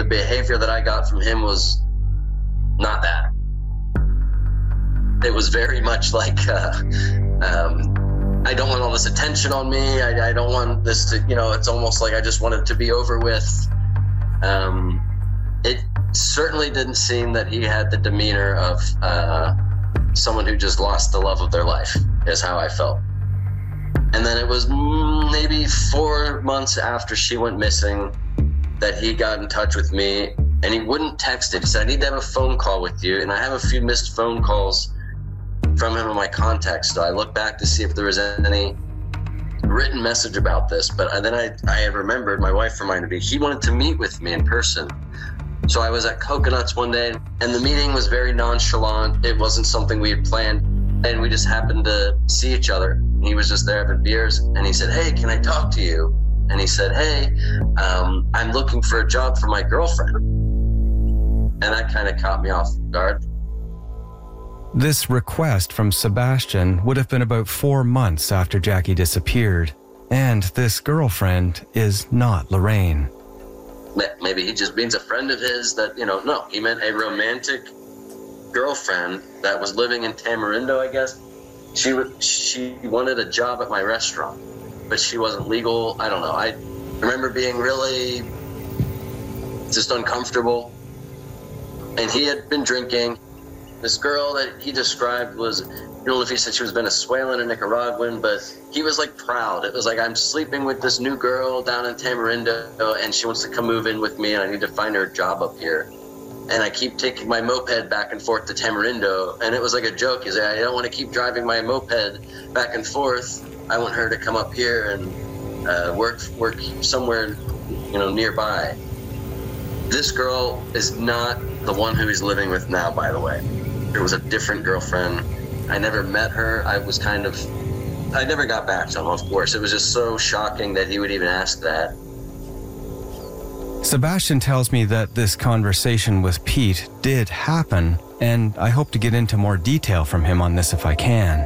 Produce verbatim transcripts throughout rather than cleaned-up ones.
the behavior that I got from him was not that. It was very much like, uh, um, I don't want all this attention on me. I, I don't want this to, you know, it's almost like I just want it to be over with. Um, it certainly didn't seem that he had the demeanor of uh, someone who just lost the love of their life, is how I felt. And then it was maybe four months after she went missing that he got in touch with me, and he wouldn't text it. He said, I need to have a phone call with you. And I have a few missed phone calls from him in my contacts. So I looked back to see if there was any written message about this. But then I, I had remembered, my wife reminded me, he wanted to meet with me in person. So I was at Coconuts one day, and the meeting was very nonchalant. It wasn't something we had planned, and we just happened to see each other. He was just there having beers, and he said, hey, can I talk to you? And he said, hey, um, I'm looking for a job for my girlfriend. And that kind of caught me off guard. This request from Sebastian would have been about four months after Jackie disappeared, and this girlfriend is not Lorraine. Maybe he just means a friend of his that, you know, no, he meant a romantic girlfriend that was living in Tamarindo, I guess. She w- she wanted a job at my restaurant, but she wasn't legal. I don't know. I remember being really just uncomfortable. And he had been drinking. This girl that he described was, I don't know if he said she was Venezuelan or Nicaraguan, but he was like proud. It was like, I'm sleeping with this new girl down in Tamarindo, and she wants to come move in with me, and I need to find her a job up here. And I keep taking my moped back and forth to Tamarindo, and it was like a joke. He's like, I don't want to keep driving my moped back and forth. I want her to come up here and uh, work work somewhere, you know, nearby. This girl is not the one who he's living with now, by the way. There was a different girlfriend. I never met her. I was kind of, I never got back to him, of course. It was just so shocking that he would even ask that. Sebastian tells me that this conversation with Pete did happen, and I hope to get into more detail from him on this if I can.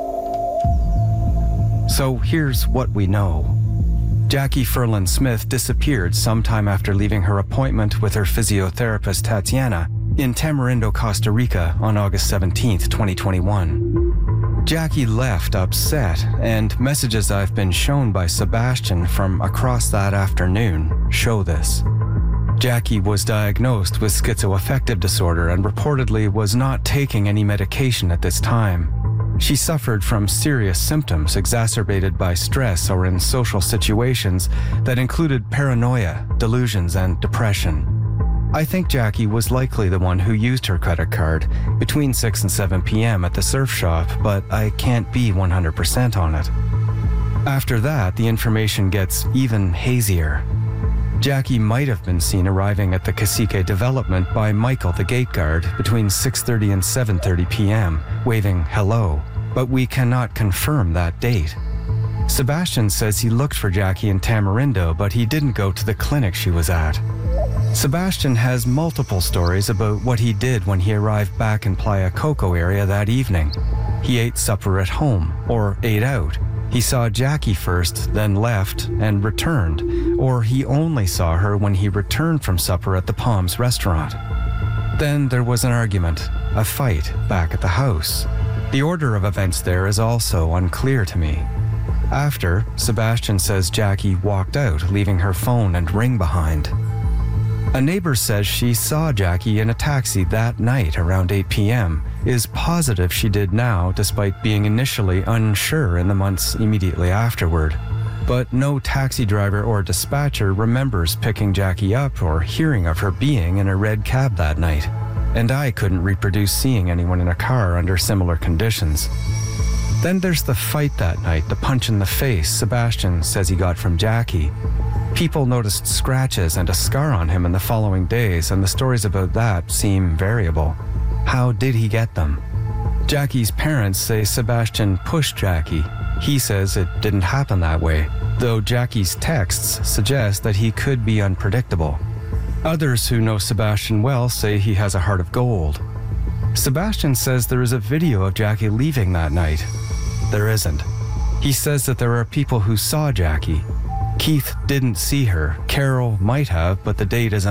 So here's what we know. Jackie Ferland Smith disappeared sometime after leaving her appointment with her physiotherapist Tatiana in Tamarindo, Costa Rica on August seventeenth, twenty twenty-one. Jackie left upset, and messages I've been shown by Sebastian from across that afternoon show this. Jackie was diagnosed with schizoaffective disorder and reportedly was not taking any medication at this time. She suffered from serious symptoms exacerbated by stress or in social situations that included paranoia, delusions, and depression. I think Jackie was likely the one who used her credit card between six and seven p.m. at the surf shop, but I can't be one hundred percent on it. After that, the information gets even hazier. Jackie might have been seen arriving at the Cacique development by Michael the gate guard between six thirty and seven thirty p.m., waving hello, but we cannot confirm that date. Sebastian says he looked for Jackie in Tamarindo, but he didn't go to the clinic she was at. Sebastian has multiple stories about what he did when he arrived back in Playa Coco area that evening. He ate supper at home, or ate out. He saw Jackie first, then left, and returned, or he only saw her when he returned from supper at the Palms restaurant. Then there was an argument, a fight, back at the house. The order of events there is also unclear to me. After, Sebastian says Jackie walked out, leaving her phone and ring behind. A neighbor says she saw Jackie in a taxi that night around eight p.m., is positive she did now despite being initially unsure in the months immediately afterward. But no taxi driver or dispatcher remembers picking Jackie up or hearing of her being in a red cab that night, and I couldn't reproduce seeing anyone in a car under similar conditions. Then there's the fight that night, the punch in the face Sebastian says he got from Jackie. People noticed scratches and a scar on him in the following days, and the stories about that seem variable. How did he get them? Jackie's parents say Sebastian pushed Jackie. He says it didn't happen that way, though Jackie's texts suggest that he could be unpredictable. Others who know Sebastian well say he has a heart of gold. Sebastian says there is a video of Jackie leaving that night. There isn't. He says that there are people who saw Jackie. Keith didn't see her. Carol might have, but the date is